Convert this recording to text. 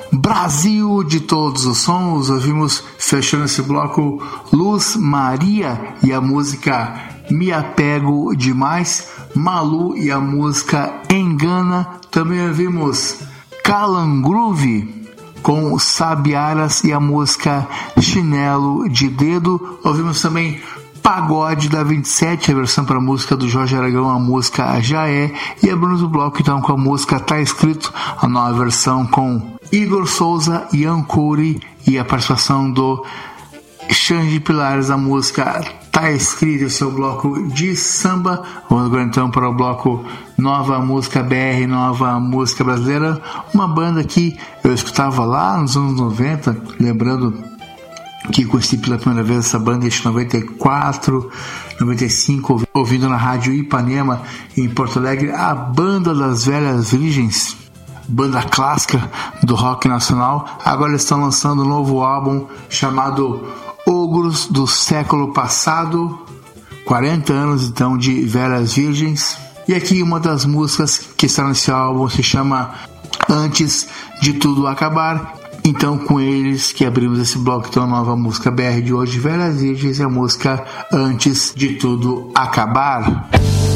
Brasil de todos os sons. Ouvimos, fechando esse bloco, Luz Maria e a música Me Apego Demais, Malu e a música Engana. Também ouvimos Calangroove com Sabiaras e a música Chinelo de Dedo. Ouvimos também Pagode da 27, a versão para a música do Jorge Aragão, a música Já É. E abrimos o bloco então com a música Tá Escrito, a nova versão com Igor Souza e Ancouri e a participação do Xande Pilares, a música Tá Escrito, o seu bloco de samba. Vamos agora então para o bloco Nova Música BR, Nova Música Brasileira, uma banda que eu escutava lá nos anos 90, lembrando que conheci pela primeira vez essa banda em 94, 95, ouvindo na rádio Ipanema em Porto Alegre, a Banda das Velhas Virgens, banda clássica do rock nacional. Agora eles estão lançando um novo álbum chamado Ogros do Século Passado, 40 anos então de Velhas Virgens. E aqui uma das músicas que está nesse álbum se chama Antes de Tudo Acabar. Então, com eles que abrimos esse bloco, então, a nova música BR de hoje, Velhas Virgens, e a música Antes de Tudo Acabar.